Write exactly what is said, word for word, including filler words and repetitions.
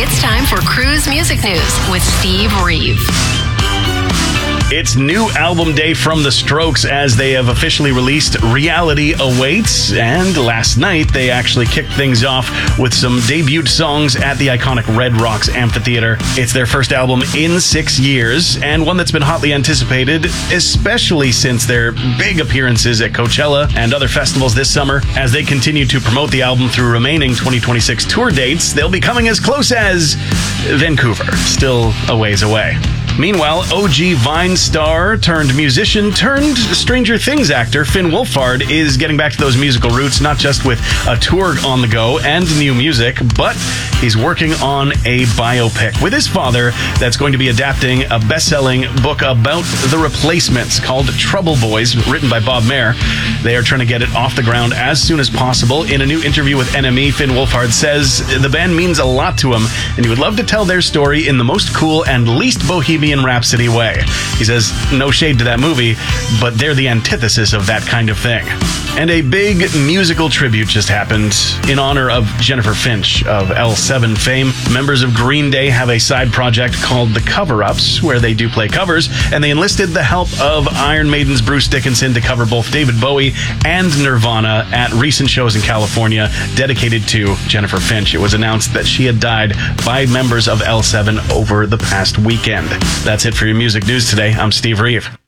It's time for Cruise Music News with Steve Reeve. It's new album day from The Strokes as they have officially released Reality Awaits, and last night they actually kicked things off with some debuted songs at the iconic Red Rocks Amphitheater. It's their first album in six years, and one that's been hotly anticipated, especially since their big appearances at Coachella and other festivals this summer. As they continue to promote the album through remaining twenty twenty-six tour dates, they'll be coming as close as Vancouver, still a ways away. Meanwhile, O G Vine star turned musician turned Stranger Things actor Finn Wolfhard is getting back to those musical roots, not just with a tour on the go and new music, but he's working on a biopic with his father that's going to be adapting a best-selling book about The Replacements called Trouble Boys, written by Bob Mayer. They are trying to get it off the ground as soon as possible. In a new interview with N M E, Finn Wolfhard says the band means a lot to him, and he would love to tell their story in the most cool and least bohemian Rhapsody way. He says, no shade to that movie, but they're the antithesis of that kind of thing. And a big musical tribute just happened in honor of Jennifer Finch of L seven fame. Members of Green Day have a side project called The Cover-Ups, where they do play covers, and they enlisted the help of Iron Maiden's Bruce Dickinson to cover both David Bowie and Nirvana at recent shows in California dedicated to Jennifer Finch. It was announced that she had died by members of L seven over the past weekend. That's it for your music news today. I'm Steve Reeve.